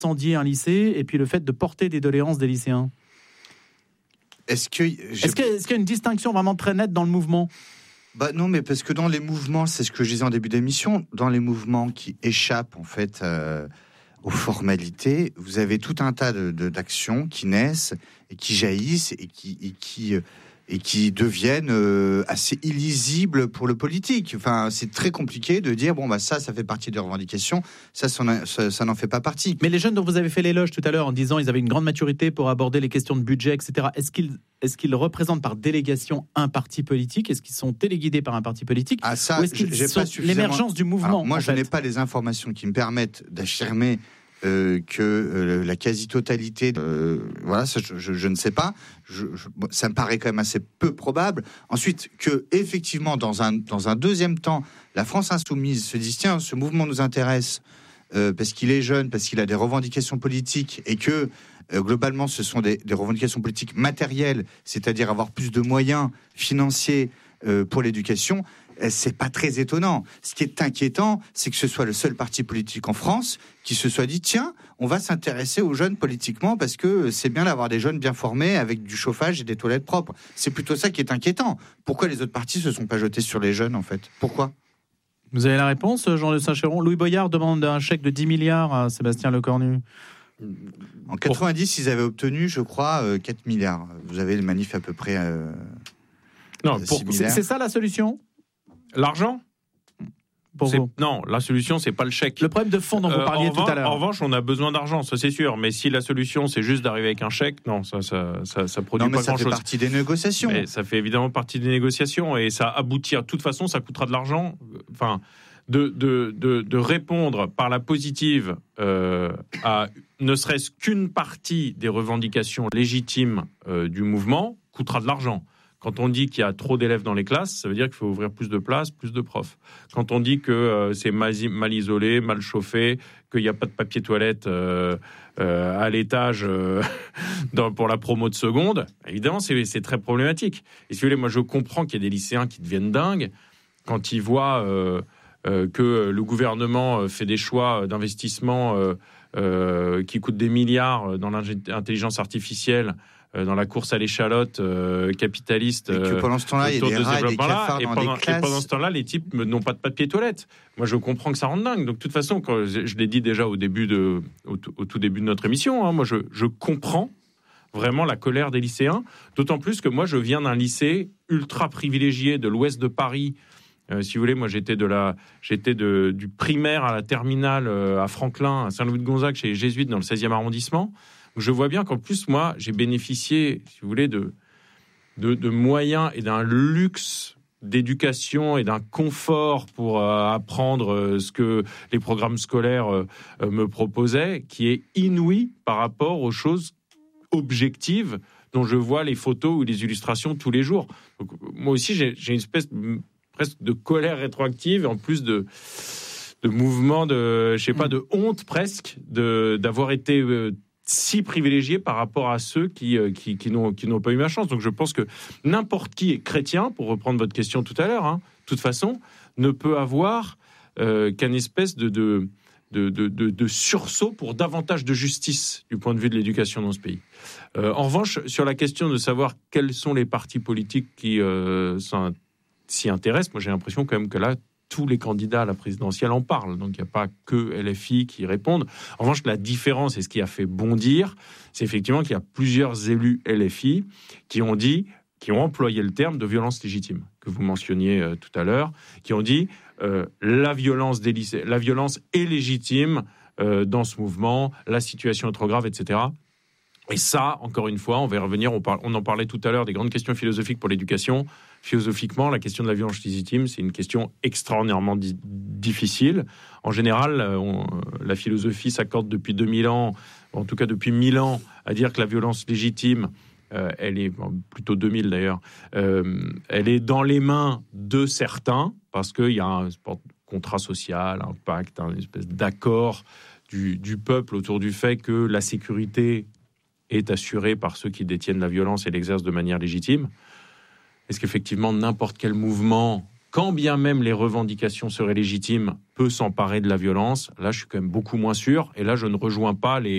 incendier un lycée et puis le fait de porter des doléances des lycéens ? Est-ce qu'il y a une distinction vraiment très nette dans le mouvement ? Non, mais parce que dans les mouvements, c'est ce que je disais en début d'émission, dans les mouvements qui échappent en fait aux formalités, vous avez tout un tas d'actions qui naissent et qui jaillissent et qui deviennent assez illisibles pour le politique. Enfin, c'est très compliqué de dire ça fait partie des revendications, ça n'en fait pas partie. Mais les jeunes dont vous avez fait l'éloge tout à l'heure en disant ils avaient une grande maturité pour aborder les questions de budget, etc. Est-ce qu'ils représentent par délégation un parti politique ? Est-ce qu'ils sont téléguidés par un parti politique ? Ou est-ce qu'ils sont l'émergence du mouvement ? Alors, moi, je n'ai pas les informations qui me permettent d'affirmer que la quasi-totalité, ça, je ne sais pas. Ça me paraît quand même assez peu probable. Ensuite, que effectivement, dans un deuxième temps, la France insoumise se dise tiens, ce mouvement nous intéresse parce qu'il est jeune, parce qu'il a des revendications politiques et que globalement, ce sont des revendications politiques matérielles, c'est-à-dire avoir plus de moyens financiers pour l'éducation. C'est pas très étonnant. Ce qui est inquiétant, c'est que ce soit le seul parti politique en France qui se soit dit tiens, on va s'intéresser aux jeunes politiquement parce que c'est bien d'avoir des jeunes bien formés avec du chauffage et des toilettes propres. C'est plutôt ça qui est inquiétant. Pourquoi les autres partis se sont pas jetés sur les jeunes en fait ? Pourquoi ? Vous avez la réponse, Jean de Saint-Chéron ? Louis Boyard demande un chèque de 10 milliards à Sébastien Lecornu. En 90, ils avaient obtenu, je crois, 4 milliards. Vous avez le manif à peu près similaire. C'est ça la solution ? L'argent ? Non, la solution, c'est pas le chèque. Le problème de fond dont vous parliez tout à l'heure. En revanche, on a besoin d'argent, ça c'est sûr. Mais si la solution, c'est juste d'arriver avec un chèque, non, ça produit pas grand-chose. Ça fait partie des négociations. Mais ça fait évidemment partie des négociations et ça aboutit. De toute façon, ça coûtera de l'argent. Enfin, de répondre par la positive à ne serait-ce qu'une partie des revendications légitimes du mouvement coûtera de l'argent. Quand on dit qu'il y a trop d'élèves dans les classes, ça veut dire qu'il faut ouvrir plus de places, plus de profs. Quand on dit que c'est mal isolé, mal chauffé, qu'il n'y a pas de papier toilette à l'étage pour la promo de seconde, évidemment, c'est très problématique. Et si vous voulez, moi, je comprends qu'il y ait des lycéens qui deviennent dingues quand ils voient que le gouvernement fait des choix d'investissement qui coûtent des milliards dans l'intelligence artificielle, dans la course à l'échalote capitaliste. Et que pendant ce temps-là, il y a des rats et des cafards dans des classes. Et pendant ce temps-là, les types n'ont pas de papier toilette. Moi, je comprends que ça rende dingue. Donc, de toute façon, quand je l'ai dit déjà au tout début de notre émission, moi, je comprends vraiment la colère des lycéens. D'autant plus que moi, je viens d'un lycée ultra privilégié de l'ouest de Paris. Si vous voulez, moi, j'étais du primaire à la terminale à Franklin, à Saint-Louis-de-Gonzague, chez les Jésuites, dans le 16e arrondissement. Je vois bien qu'en plus, moi, j'ai bénéficié, si vous voulez, de moyens et d'un luxe d'éducation et d'un confort pour apprendre ce que les programmes scolaires me proposaient, qui est inouï par rapport aux choses objectives dont je vois les photos ou les illustrations tous les jours. Donc, moi aussi, j'ai une espèce presque de colère rétroactive, en plus de mouvement de honte presque, d'avoir été si privilégié par rapport à ceux qui n'ont pas eu ma chance. Donc je pense que n'importe qui est chrétien, pour reprendre votre question tout à l'heure, de toute façon, ne peut avoir qu'un espèce de sursaut pour davantage de justice du point de vue de l'éducation dans ce pays. En revanche, sur la question de savoir quels sont les partis politiques qui s'y intéressent, moi j'ai l'impression quand même que là, tous les candidats à la présidentielle en parlent. Donc, il n'y a pas que LFI qui répondent. En revanche, la différence, et ce qui a fait bondir, c'est effectivement qu'il y a plusieurs élus LFI qui ont employé le terme de violence légitime, que vous mentionniez tout à l'heure, qui ont dit la violence est légitime dans ce mouvement, la situation est trop grave, etc. Et ça, encore une fois, on va y revenir, on en parlait tout à l'heure des grandes questions philosophiques pour l'éducation. Philosophiquement, la question de la violence légitime, c'est une question extraordinairement difficile. En général, la philosophie s'accorde depuis 2000 ans, en tout cas depuis 1000 ans, à dire que la violence légitime, elle est plutôt 2000 d'ailleurs, elle est dans les mains de certains, parce qu'il y a un contrat social, un pacte, une espèce d'accord du peuple autour du fait que la sécurité est assurée par ceux qui détiennent la violence et l'exercent de manière légitime. Est-ce qu'effectivement, n'importe quel mouvement, quand bien même les revendications seraient légitimes, peut s'emparer de la violence ? Là, je suis quand même beaucoup moins sûr. Et là, je ne rejoins pas les